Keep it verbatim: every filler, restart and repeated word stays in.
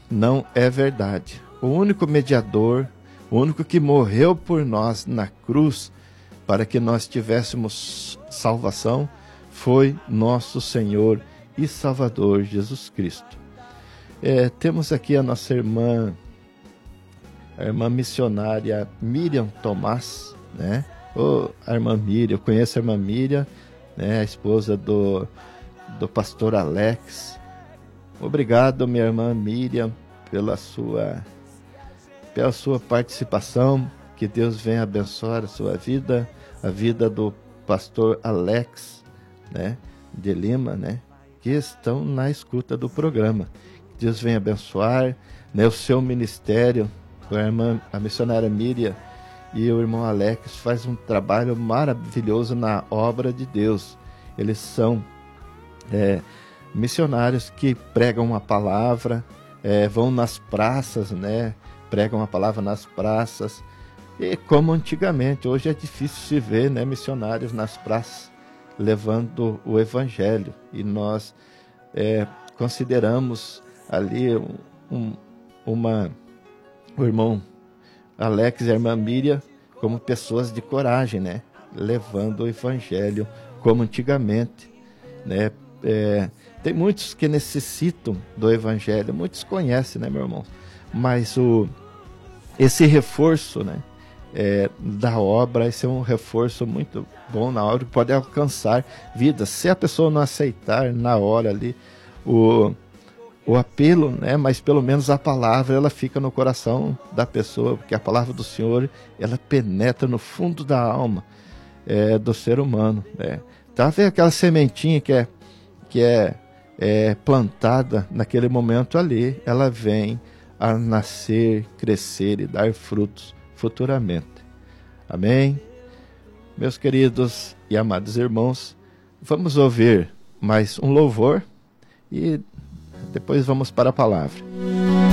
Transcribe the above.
não é verdade. O único mediador, o único que morreu por nós na cruz para que nós tivéssemos salvação, foi nosso Senhor e Salvador Jesus Cristo. É, temos aqui a nossa irmã, a irmã missionária Miriam Tomás, né? Oh, a irmã Miriam, eu conheço a irmã Miriam, né? A esposa do, do pastor Alex. Obrigado, minha irmã Miriam, pela sua, pela sua participação. Que Deus venha abençoar a sua vida, a vida do pastor Alex, né, de Lima, né, que estão na escuta do programa. Que Deus venha abençoar, né, o seu ministério. A irmã, a missionária Miriam e o irmão Alex faz um trabalho maravilhoso na obra de Deus. Eles são é, missionários que pregam a palavra, é, vão nas praças, né, pregam a palavra nas praças. E como antigamente, hoje é difícil se ver, né, missionários nas praças levando o evangelho. E nós é, consideramos ali um, um, uma, o irmão Alex e a irmã Miriam como pessoas de coragem, né, levando o evangelho como antigamente, né. É, tem muitos que necessitam do evangelho, muitos conhecem, né, meu irmão? Mas o, esse reforço, né, É, da obra, esse é um reforço muito bom na hora, que pode alcançar vidas, se a pessoa não aceitar na hora ali o, o apelo, né, mas pelo menos a palavra ela fica no coração da pessoa, porque a palavra do Senhor ela penetra no fundo da alma é, do ser humano, né. Tá vendo aquela sementinha que é, que é, é plantada naquele momento ali, ela vem a nascer, crescer e dar frutos futuramente. Amém? Meus queridos e amados irmãos, vamos ouvir mais um louvor e depois vamos para a palavra.